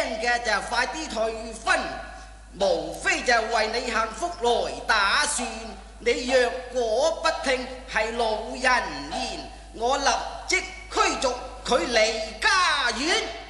嘅就快啲退婚，無非就為你幸福來打算。你若果不聽係老人言，我立即驅逐佢離家園。